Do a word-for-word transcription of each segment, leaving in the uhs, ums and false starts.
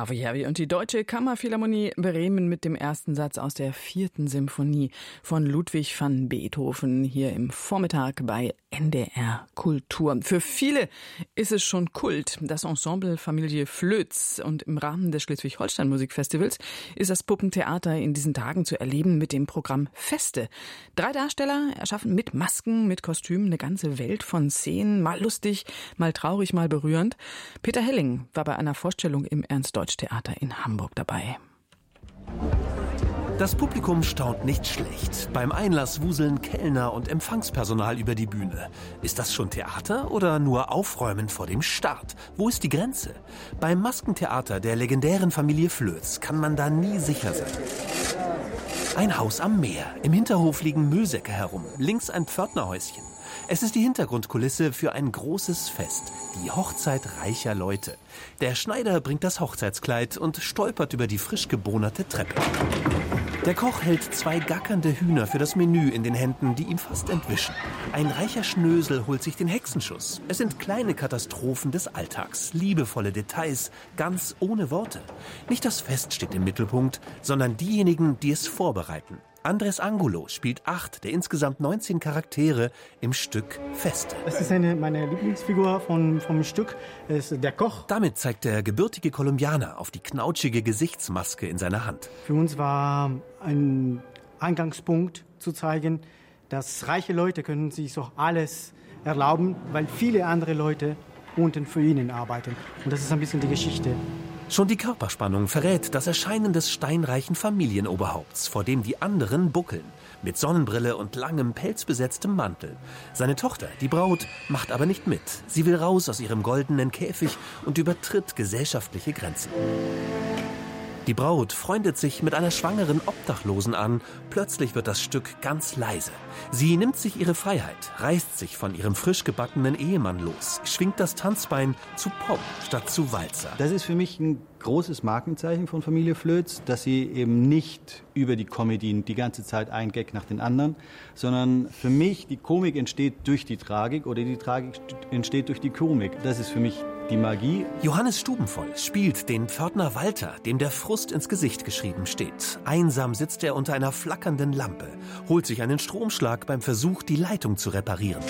Harvey Harvey und die Deutsche Kammerphilharmonie Bremen mit dem ersten Satz aus der vierten Symphonie von Ludwig van Beethoven hier im Vormittag bei N D R Kultur. Für viele ist es schon Kult, das Ensemble Familie Flöz, und im Rahmen des Schleswig-Holstein Musikfestivals ist das Puppentheater in diesen Tagen zu erleben mit dem Programm Feste. Drei Darsteller erschaffen mit Masken, mit Kostümen eine ganze Welt von Szenen, mal lustig, mal traurig, mal berührend. Peter Helling war bei einer Vorstellung im Ernst-Deutsch-Theater in Hamburg dabei. Das Publikum staunt nicht schlecht. Beim Einlass wuseln Kellner und Empfangspersonal über die Bühne. Ist das schon Theater oder nur Aufräumen vor dem Start? Wo ist die Grenze? Beim Maskentheater der legendären Familie Flöz kann man da nie sicher sein. Ein Haus am Meer. Im Hinterhof liegen Müllsäcke herum. Links ein Pförtnerhäuschen. Es ist die Hintergrundkulisse für ein großes Fest, die Hochzeit reicher Leute. Der Schneider bringt das Hochzeitskleid und stolpert über die frisch gebonerte Treppe. Der Koch hält zwei gackernde Hühner für das Menü in den Händen, die ihm fast entwischen. Ein reicher Schnösel holt sich den Hexenschuss. Es sind kleine Katastrophen des Alltags, liebevolle Details, ganz ohne Worte. Nicht das Fest steht im Mittelpunkt, sondern diejenigen, die es vorbereiten. Andres Angulo spielt acht der insgesamt neunzehn Charaktere im Stück Feste. Das ist eine, meine Lieblingsfigur von, vom Stück, das ist der Koch. Damit zeigt der gebürtige Kolumbianer auf die knautschige Gesichtsmaske in seiner Hand. Für uns war ein Eingangspunkt zu zeigen, dass reiche Leute können sich so alles erlauben, weil viele andere Leute unten für ihnen arbeiten. Und das ist ein bisschen die Geschichte. Schon die Körperspannung verrät das Erscheinen des steinreichen Familienoberhaupts, vor dem die anderen buckeln, mit Sonnenbrille und langem pelzbesetztem Mantel. Seine Tochter, die Braut, macht aber nicht mit. Sie will raus aus ihrem goldenen Käfig und übertritt gesellschaftliche Grenzen. Die Braut freundet sich mit einer schwangeren Obdachlosen an. Plötzlich wird das Stück ganz leise. Sie nimmt sich ihre Freiheit, reißt sich von ihrem frisch gebackenen Ehemann los, schwingt das Tanzbein zu Pop statt zu Walzer. Das ist für mich ein großes Markenzeichen von Familie Flöz, dass sie eben nicht über die Comedy die ganze Zeit ein Gag nach den anderen, sondern für mich die Komik entsteht durch die Tragik oder die Tragik entsteht durch die Komik. Das ist für mich die Magie. Johannes Stubenvoll spielt den Pförtner Walter, dem der Frust ins Gesicht geschrieben steht. Einsam sitzt er unter einer flackernden Lampe, holt sich einen Stromschlag beim Versuch, die Leitung zu reparieren.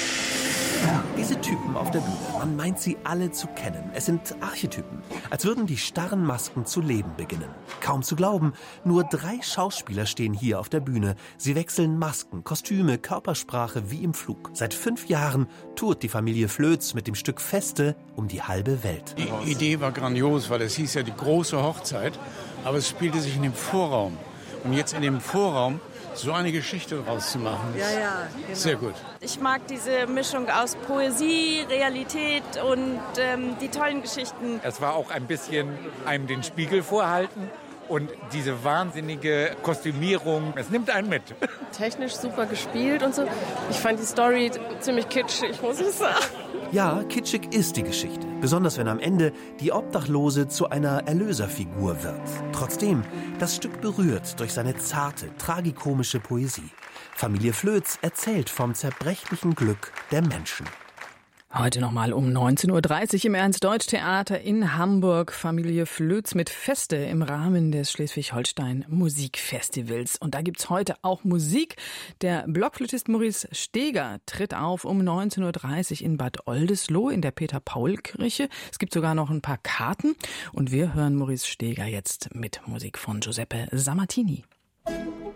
Diese Typen auf der Bühne, man meint sie alle zu kennen. Es sind Archetypen, als würden die starren Masken zu leben beginnen. Kaum zu glauben, nur drei Schauspieler stehen hier auf der Bühne. Sie wechseln Masken, Kostüme, Körpersprache wie im Flug. Seit fünf Jahren tourt die Familie Flöz mit dem Stück Feste um die halbe Welt. Die Idee war grandios, weil es hieß ja die große Hochzeit, aber es spielte sich in dem Vorraum. Und jetzt in dem Vorraum so eine Geschichte draus zu machen, ja, ja, genau. Sehr gut. Ich mag diese Mischung aus Poesie, Realität und ähm, die tollen Geschichten. Es war auch ein bisschen einem den Spiegel vorhalten und diese wahnsinnige Kostümierung, es nimmt einen mit. Technisch super gespielt und so. Ich fand die Story ziemlich kitschig, muss ich sagen. Ja, kitschig ist die Geschichte. Besonders wenn am Ende die Obdachlose zu einer Erlöserfigur wird. Trotzdem, das Stück berührt durch seine zarte, tragikomische Poesie. Familie Flöz erzählt vom zerbrechlichen Glück der Menschen. Heute nochmal um neunzehn Uhr dreißig im Ernst-Deutsch-Theater in Hamburg. Familie Flöz mit Feste im Rahmen des Schleswig-Holstein Musikfestivals. Und da gibt's heute auch Musik. Der Blockflötist Maurice Steger tritt auf um neunzehn Uhr dreißig in Bad Oldesloe in der Peter-Paul-Kirche. Es gibt sogar noch ein paar Karten. Und wir hören Maurice Steger jetzt mit Musik von Giuseppe Sammartini.